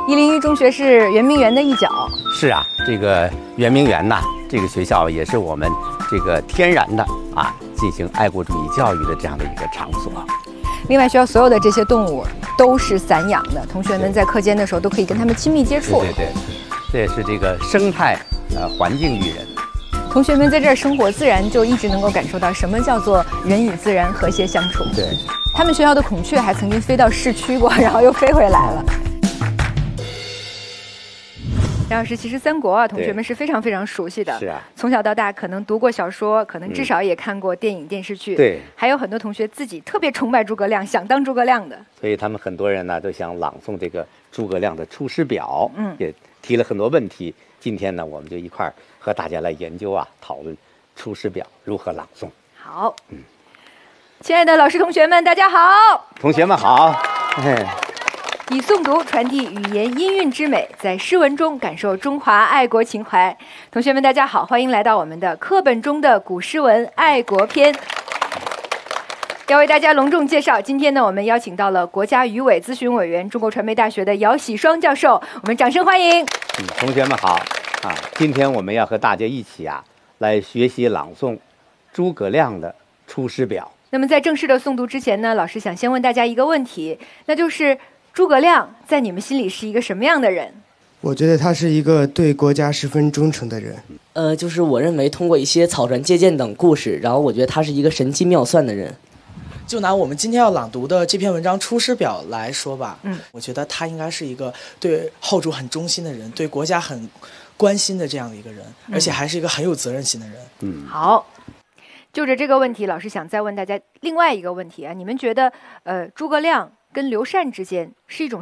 101中学是圆明园的一角。 是啊，这个圆明园呐，这个学校也是我们这个天然的进行爱国主义教育的这样的一个场所。 另外，学校所有的这些动物都是散养的，同学们在课间的时候都可以跟它们亲密接触。 对，这也是这个生态环境育人。 同学们在这儿生活，自然就一直能够感受到什么叫做人与自然和谐相处。 对， 他们学校的孔雀还曾经飞到市区过，然后又飞回来了。杨老师，其实三国同学们是非常非常熟悉的。 是啊， 从小到大可能读过小说，可能至少也看过电影、电视剧。 对， 还有很多同学自己特别崇拜诸葛亮，想当诸葛亮的。 所以他们很多人呢都想朗诵这个诸葛亮的《出师表》。也提了很多问题。今天呢，我们就一块儿和大家来研究讨论《出师表》如何朗诵。 好，亲爱的老师同学们，大家好。 同学们好。 以诵读传递语言音韵之美，在诗文中感受中华爱国情怀。同学们大家好，欢迎来到我们的课本中的古诗文爱国篇。要为大家隆重介绍，今天呢，我们邀请到了国家语委咨询委员、中国传媒大学的姚喜双教授，我们掌声欢迎。 同学们好今天我们要和大家一起来学习朗诵诸葛亮的《出师表》。 那么在正式的诵读之前呢，老师想先问大家一个问题，那就是诸葛亮在你们心里是一个什么样的人？ 我觉得他是一个对国家十分忠诚的人。 就是我认为通过一些草船借箭等故事，然后我觉得他是一个神机妙算的人。 就拿我们今天要朗读的这篇文章《出师表》来说吧，我觉得他应该是一个对后主很忠心的人，对国家很关心的这样的一个人，而且还是一个很有责任心的人。 好，就着这个问题，老师想再问大家另外一个问题你们觉得诸葛亮跟刘禅之间是一种